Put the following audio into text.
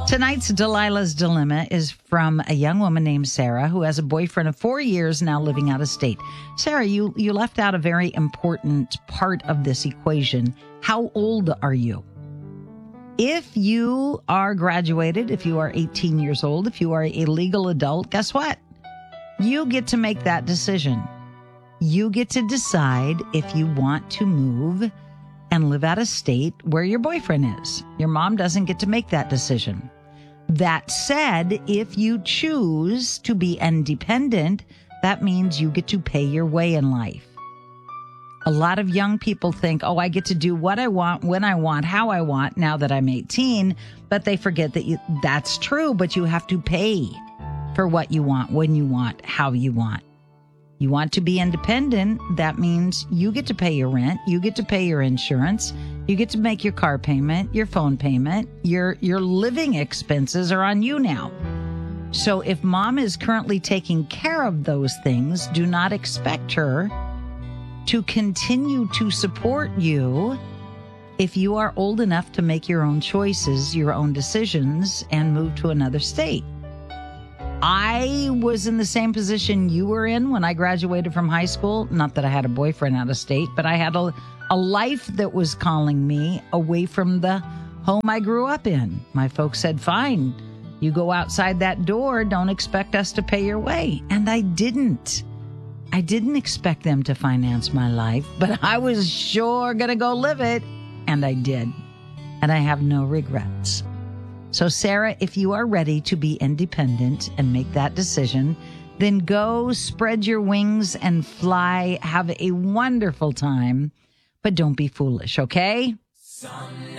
Tonight's Delilah's Dilemma is from a young woman named Sarah who has a boyfriend of 4 years now living out of state. Sarah, you left out a very important part of this equation. How old are you? If you are graduated, if you are 18 years old, if you are a legal adult, guess what? You get to make that decision. You get to decide if you want to move and live out of state where your boyfriend is. Your mom doesn't get to make that decision. That said, if you choose to be independent, that means you get to pay your way in life. A lot of young people think, oh, I get to do what I want, when I want, how I want, now that I'm 18. But they forget that that's true, but you have to pay for what you want, when you want, how you want. You want to be independent, that means you get to pay your rent, you get to pay your insurance, you get to make your car payment, your phone payment, your living expenses are on you now. So if mom is currently taking care of those things, do not expect her to continue to support you if you are old enough to make your own choices, your own decisions, and move to another state. I was in the same position you were in when I graduated from high school. Not that I had a boyfriend out of state, but I had a life that was calling me away from the home I grew up in. My folks said, fine, you go outside that door, don't expect us to pay your way. And I didn't. I didn't expect them to finance my life, but I was sure going to go live it. And I did. And I have no regrets. So, Sarah, if you are ready to be independent and make that decision, then go spread your wings and fly. Have a wonderful time, but don't be foolish, okay?